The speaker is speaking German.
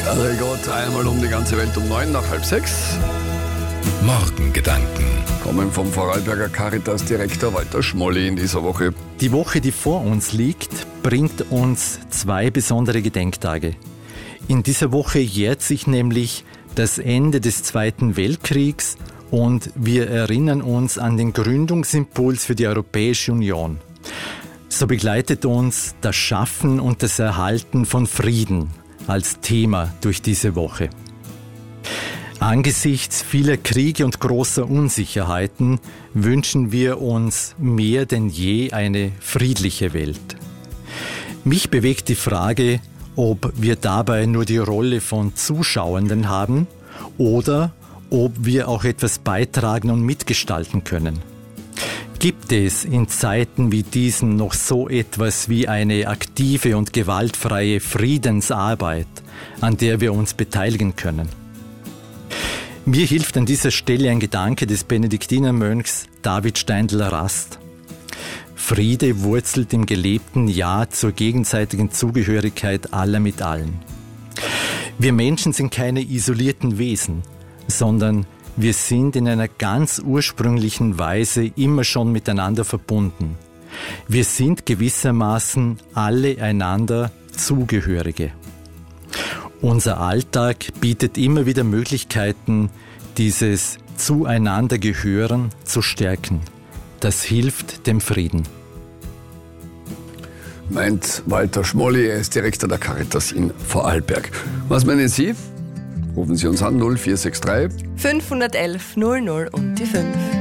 Gott, einmal um die ganze Welt um 9 nach halb 6. Morgengedanken. Kommen vom Vorarlberger Caritas-Direktor Walter Schmolli in dieser Woche. Die Woche, die vor uns liegt, bringt uns 2 besondere Gedenktage. In dieser Woche jährt sich nämlich das Ende des Zweiten Weltkriegs und wir erinnern uns an den Gründungsimpuls für die Europäische Union. So begleitet uns das Schaffen und das Erhalten von Frieden als Thema durch diese Woche. Angesichts vieler Kriege und großer Unsicherheiten wünschen wir uns mehr denn je eine friedliche Welt. Mich bewegt die Frage, ob wir dabei nur die Rolle von Zuschauenden haben oder ob wir auch etwas beitragen und mitgestalten können. Gibt es in Zeiten wie diesen noch so etwas wie eine aktive und gewaltfreie Friedensarbeit, an der wir uns beteiligen können? Mir hilft an dieser Stelle ein Gedanke des Benediktinermönchs David Steindl-Rast. Friede wurzelt im gelebten Ja zur gegenseitigen Zugehörigkeit aller mit allen. Wir Menschen sind keine isolierten Wesen, sondern wir sind in einer ganz ursprünglichen Weise immer schon miteinander verbunden. Wir sind gewissermaßen alle einander Zugehörige. Unser Alltag bietet immer wieder Möglichkeiten, dieses Zueinandergehören zu stärken. Das hilft dem Frieden. Meint Walter Schmolli, er ist Direktor der Caritas in Vorarlberg. Was meinen Sie? Rufen Sie uns an 0463 511 00 und die 5.